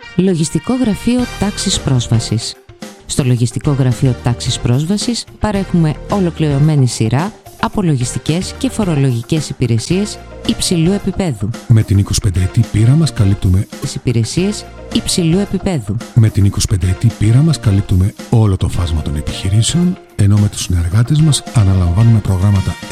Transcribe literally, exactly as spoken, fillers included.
Λογιστικό Γραφείο Τάξης Πρόσβασης. Στο Λογιστικό Γραφείο Τάξης Πρόσβασης παρέχουμε ολοκληρωμένη σειρά από λογιστικές και φορολογικές υπηρεσίες υψηλού επίπεδου. Με την εικοσιπενταετή πείρα μας καλύπτουμε τις υπηρεσίες υψηλού επίπεδου. Με την εικοσιπενταετή πείρα μας καλύπτουμε όλο το φάσμα των επιχειρήσεων, ενώ με τους συνεργάτες μας αναλαμβάνουμε προγράμματα